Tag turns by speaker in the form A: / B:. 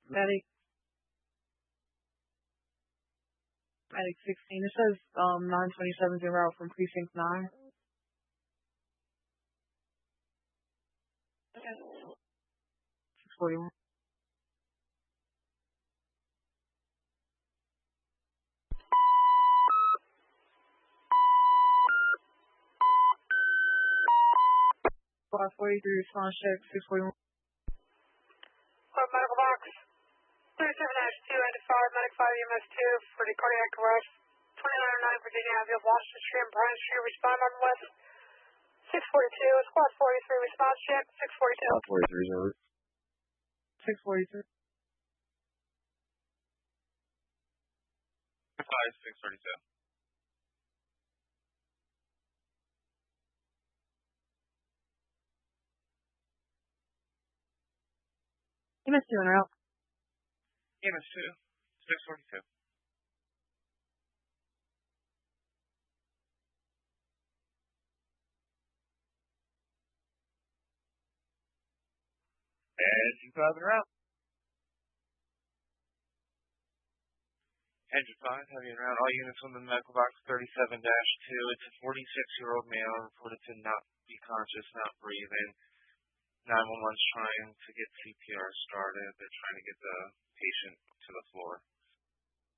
A: Medic 16. It says 927's en route from precinct 9. Okay. 641. Block 43, response check 641.
B: Medical box 37-2, identified medic 5 EMS 2 for the cardiac arrest. 2909 Virginia Avenue, Washington Street and Bryant Street. Respond on west. 642, squad 43, response check 642.
C: Squad 43 is over.
A: 643.
C: 642.
A: EMS 2 en route.
C: EMS 2, 642. Engine 5 en route. Engine 5, heavy en route. All units on the medical box 37-2. It's a 46-year-old male reported to not be conscious, not breathing. 911's trying to get CPR started. They're trying to get the patient to the floor.